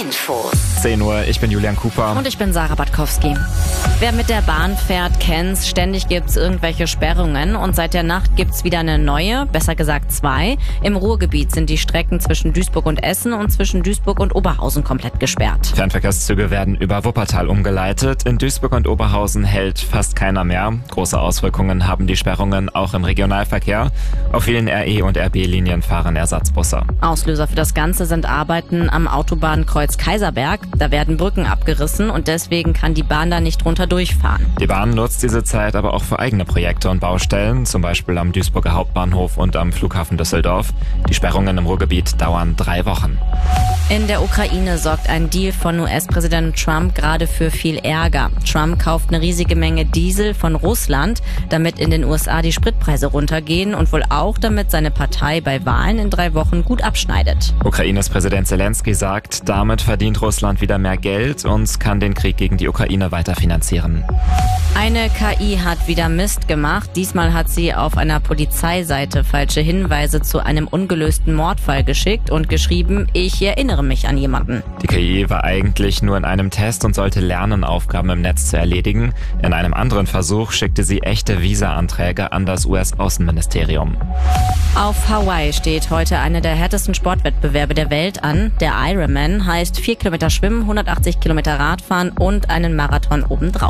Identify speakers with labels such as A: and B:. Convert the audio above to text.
A: Infos.
B: 10 Uhr, ich bin Julian Cooper.
C: Und ich bin Sarah Batkowski. Wer mit der Bahn fährt, kennt's. Ständig gibt's irgendwelche Sperrungen und seit der Nacht gibt's wieder eine neue, besser gesagt 2. Im Ruhrgebiet sind die Strecken zwischen Duisburg und Essen und zwischen Duisburg und Oberhausen komplett gesperrt.
B: Fernverkehrszüge werden über Wuppertal umgeleitet. In Duisburg und Oberhausen hält fast keiner mehr. Große Auswirkungen haben die Sperrungen auch im Regionalverkehr. Auf vielen RE- und RB-Linien fahren Ersatzbusse.
C: Auslöser für das Ganze sind Arbeiten am Autobahnkreuz Kaiserberg. Da werden Brücken abgerissen und deswegen kann die Bahn da nicht runter durchfahren.
B: Die Bahn nutzt diese Zeit aber auch für eigene Projekte und Baustellen, zum Beispiel am Duisburger Hauptbahnhof und am Flughafen Düsseldorf. Die Sperrungen im Ruhrgebiet dauern 3 Wochen.
C: In der Ukraine sorgt ein Deal von US-Präsident Trump gerade für viel Ärger. Trump kauft eine riesige Menge Diesel von Russland, damit in den USA die Spritpreise runtergehen und wohl auch, damit seine Partei bei Wahlen in 3 Wochen gut abschneidet.
B: Ukraines Präsident Zelensky sagt, damit verdient Russland wieder mehr Geld und kann den Krieg gegen die Ukraine weiter finanzieren.
C: Eine KI hat wieder Mist gemacht. Diesmal hat sie auf einer Polizeiseite falsche Hinweise zu einem ungelösten Mordfall geschickt und geschrieben, ich erinnere mich an jemanden.
B: Die KI war eigentlich nur in einem Test und sollte lernen, Aufgaben im Netz zu erledigen. In einem anderen Versuch schickte sie echte Visa-Anträge an das US-Außenministerium.
C: Auf Hawaii steht heute einer der härtesten Sportwettbewerbe der Welt an. Der Ironman heißt 4 Kilometer Schwimmen, 180 Kilometer Radfahren und einen Marathon obendrauf.